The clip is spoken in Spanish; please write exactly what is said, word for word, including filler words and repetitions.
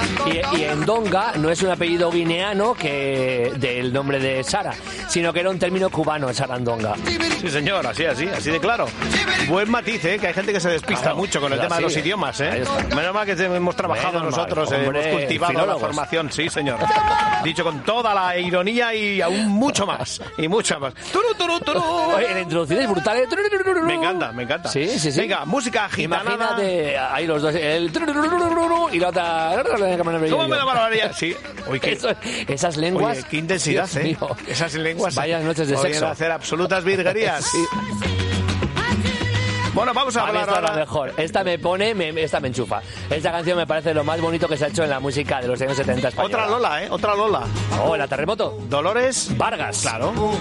Y, y Ndonga no es un apellido guineano que del nombre de Sara, sino que era un término cubano, Sarandonga. Sí, señor, así, así, así de claro. Buen matiz, ¿eh? Que hay gente que se despista claro, mucho con el tema así, de los idiomas, ¿eh? Menos mal que hemos trabajado Menos nosotros, mal, hombre, hemos cultivado filólogos. La formación, sí, señor. Dicho con toda la ironía y aún mucho más, y mucho más. Turu, turu, turu. Oye, la introducción es brutal, ¿eh? Me encanta, me encanta. Sí, sí, sí. Venga, música gitana. Imagínate, ahí los dos, el y la otra... ¿Cómo me la barbaridad? Sí. Uy, qué... Eso, esas lenguas... Oye, qué intensidad, Dios ¿eh? Mío. Esas lenguas... Vaya noches de podrían sexo. hacer absolutas virguerías. Sí. Bueno, vamos a, a hablar esta ahora... es la mejor. Esta me pone, me, esta me enchufa. Esta canción me parece lo más bonito que se ha hecho en la música de los años setenta española. Otra Lola, ¿eh? Otra Lola. Oh, ¿la Terremoto? Dolores Vargas. Claro.